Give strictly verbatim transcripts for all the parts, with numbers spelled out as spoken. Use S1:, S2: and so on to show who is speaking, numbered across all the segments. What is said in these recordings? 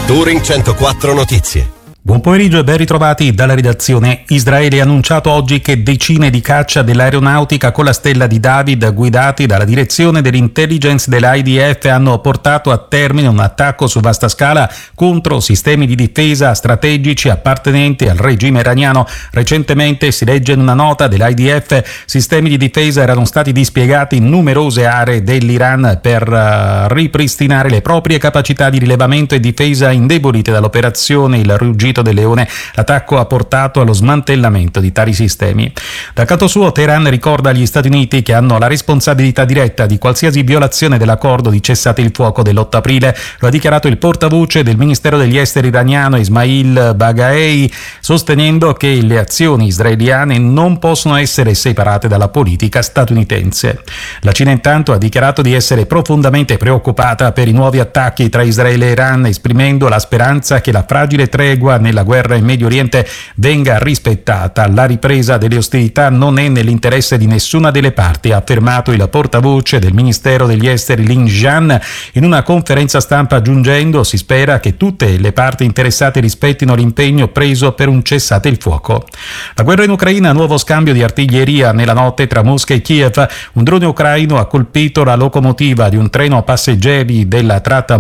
S1: Touring centoquattro Notizie.
S2: Buon pomeriggio e ben ritrovati dalla redazione. Israele ha annunciato oggi che decine di caccia dell'aeronautica con la stella di David, guidati dalla direzione dell'intelligence dell'I D F, hanno portato a termine un attacco su vasta scala contro sistemi di difesa strategici appartenenti al regime iraniano. Recentemente, si legge in una nota dell'I D F, sistemi di difesa erano stati dispiegati in numerose aree dell'Iran per uh, ripristinare le proprie capacità di rilevamento e difesa indebolite dall'operazione Il Ruggito del Leone. L'attacco ha portato allo smantellamento di tali sistemi. Dal canto suo, Teheran ricorda agli Stati Uniti che hanno la responsabilità diretta di qualsiasi violazione dell'accordo di cessate il fuoco dell'otto aprile. Lo ha dichiarato il portavoce del Ministero degli Esteri iraniano Ismail Baghei, sostenendo che le azioni israeliane non possono essere separate dalla politica statunitense. La Cina intanto ha dichiarato di essere profondamente preoccupata per i nuovi attacchi tra Israele e Iran, esprimendo la speranza che la fragile tregua nella guerra in Medio Oriente venga rispettata. La ripresa delle ostilità non è nell'interesse di nessuna delle parti, ha affermato il portavoce del Ministero degli Esteri Lin Jian in una conferenza stampa, aggiungendo: si spera che tutte le parti interessate rispettino l'impegno preso per un cessate il fuoco. La guerra in Ucraina, nuovo scambio di artiglieria nella notte tra Mosca e Kiev. Un drone ucraino ha colpito la locomotiva di un treno passeggeri della tratta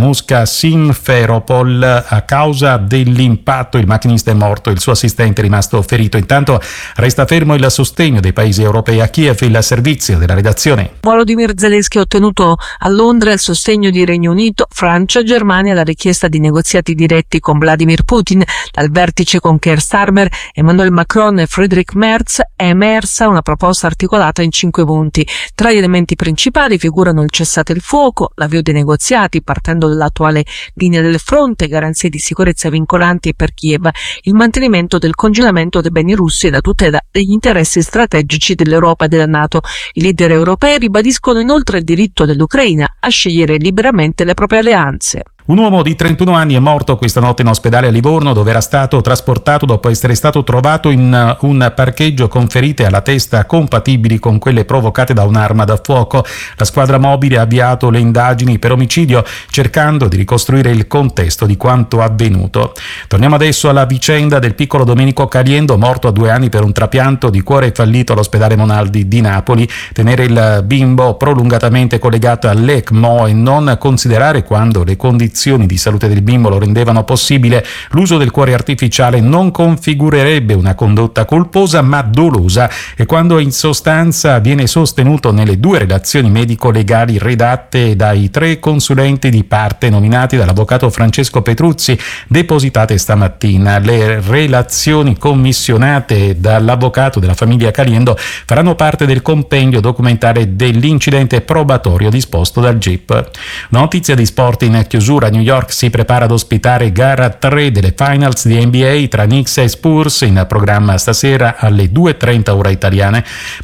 S2: Mosca-Simferopol. A causa dell'impatto il macchinista è morto, il suo assistente è rimasto ferito. Intanto resta fermo il sostegno dei paesi europei a Kiev. Il servizio della redazione.
S3: Volodymyr Zelensky ha ottenuto a Londra il sostegno di Regno Unito, Francia e Germania alla richiesta di negoziati diretti con Vladimir Putin. Dal vertice con Keir Starmer, Emmanuel Macron e Friedrich Merz è emersa una proposta articolata in cinque punti. Tra gli elementi principali figurano il cessate il fuoco, l'avvio dei negoziati partendo dall'attuale linea del fronte, garanzie di sicurezza vincolanti per Kiev, il mantenimento del congelamento dei beni russi e la tutela degli interessi strategici dell'Europa e della NATO. I leader europei ribadiscono inoltre il diritto dell'Ucraina a scegliere liberamente le proprie alleanze.
S2: Un uomo di trentuno anni è morto questa notte in ospedale a Livorno, dove era stato trasportato dopo essere stato trovato in un parcheggio con ferite alla testa compatibili con quelle provocate da un'arma da fuoco. La squadra mobile ha avviato le indagini per omicidio, cercando di ricostruire il contesto di quanto avvenuto. Torniamo adesso alla vicenda del piccolo Domenico Caliendo, morto a due anni per un trapianto di cuore fallito all'ospedale Monaldi di Napoli. Tenere il bimbo prolungatamente collegato all'ECMO e non considerare, quando le condizioni di salute del bimbo lo rendevano possibile, l'uso del cuore artificiale non configurerebbe una condotta colposa ma dolosa, e quando in sostanza viene sostenuto nelle due relazioni medico-legali redatte dai tre consulenti di parte nominati dall'avvocato Francesco Petruzzi, depositate stamattina. Le relazioni commissionate dall'avvocato della famiglia Caliendo faranno parte del compendio documentale dell'incidente probatorio disposto dal G I P. Notizia di sport in chiusura. New York si prepara ad ospitare gara tre delle finals di N B A tra Knicks e Spurs, in programma stasera alle due e trenta ora italiane.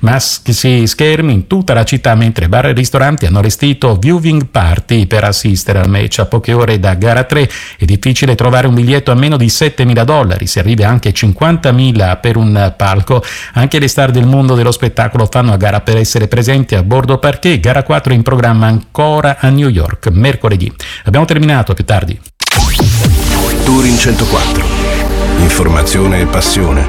S2: Massi schermi in tutta la città, mentre bar e ristoranti hanno allestito viewing party per assistere al match. A poche ore da gara tre è difficile trovare un biglietto a meno di settemila dollari, si arriva anche a cinquantamila per un palco. Anche le star del mondo dello spettacolo fanno a gara per essere presenti a bordo parquet. Gara quattro in programma ancora a New York mercoledì. Abbiamo terminato, a più tardi.
S1: Touring centoquattro. Informazione e passione.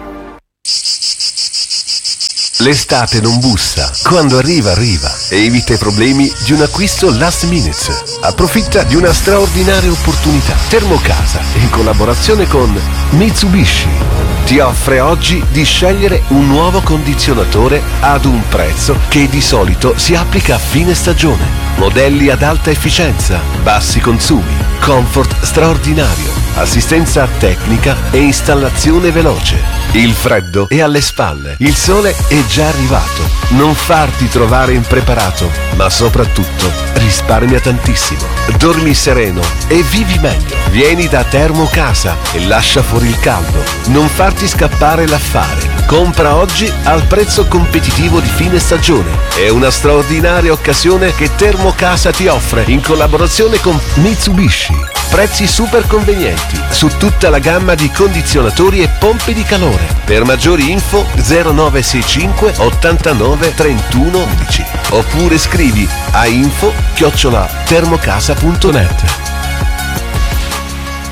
S1: L'estate non bussa. Quando arriva, arriva. Evita i problemi di un acquisto last minute. Approfitta di una straordinaria opportunità. Termocasa, in collaborazione con Mitsubishi, ti offre oggi di scegliere un nuovo condizionatore ad un prezzo che di solito si applica a fine stagione. Modelli ad alta efficienza, bassi consumi, comfort straordinario, assistenza tecnica e installazione veloce. Il freddo è alle spalle, il sole è già arrivato. Non farti trovare impreparato, ma soprattutto risparmia tantissimo. Dormi sereno e vivi meglio. Vieni da Termocasa e lascia fuori il caldo. Non farti scappare l'affare. Compra oggi al prezzo competitivo di fine stagione. È una straordinaria occasione che Termocasa ti offre in collaborazione con Mitsubishi. Prezzi super convenienti su tutta la gamma di condizionatori e pompe di calore. Per maggiori info zero nove sei cinque ottantanove trentuno undici oppure scrivi a info chiocciola termocasa punto net.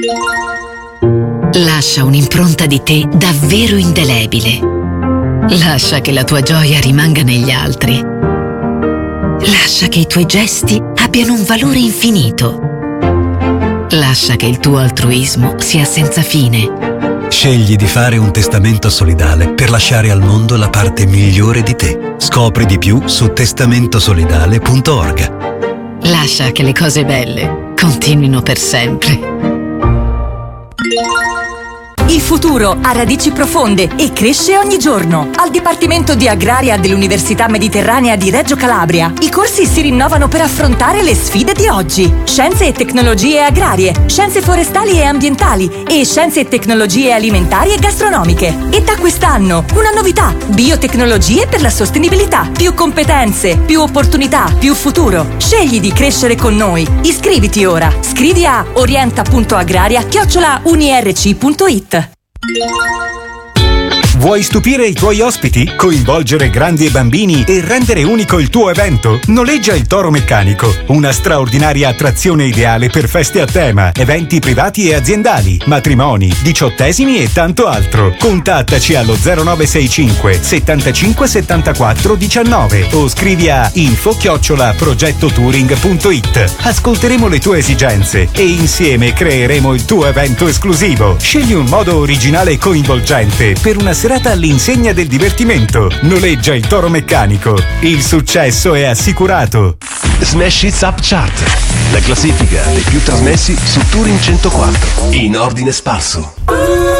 S4: Lascia un'impronta di te davvero indelebile. Lascia che la tua gioia rimanga negli altri. Lascia che i tuoi gesti abbiano un valore infinito. Lascia che il tuo altruismo sia senza fine.
S5: Scegli di fare un testamento solidale per lasciare al mondo la parte migliore di te. Scopri di più su testamentosolidale punto org.
S4: Lascia che le cose belle continuino per sempre.
S6: Il futuro ha radici profonde e cresce ogni giorno. Al Dipartimento di Agraria dell'Università Mediterranea di Reggio Calabria, i corsi si rinnovano per affrontare le sfide di oggi. Scienze e tecnologie agrarie, scienze forestali e ambientali e scienze e tecnologie alimentari e gastronomiche. E da quest'anno una novità: biotecnologie per la sostenibilità. Più competenze, più opportunità, più futuro. Scegli di crescere con noi. Iscriviti ora. Scrivi a orienta punto agraria chiocciola unirc punto it.
S7: Vuoi stupire i tuoi ospiti? Coinvolgere grandi e bambini e rendere unico il tuo evento? Noleggia il Toro Meccanico, una straordinaria attrazione ideale per feste a tema, eventi privati e aziendali, matrimoni, diciottesimi e tanto altro. Contattaci allo zero nove sei cinque settantacinque settantaquattro diciannove o scrivi a info chiocciola progettotouring punto it. Ascolteremo le tue esigenze e insieme creeremo il tuo evento esclusivo. Scegli un modo originale e coinvolgente per una serata all'insegna del divertimento. Noleggia il Toro Meccanico. Il successo è assicurato.
S1: Smash Hits Up Chart, la classifica dei più trasmessi su Touring centoquattro, in ordine sparso.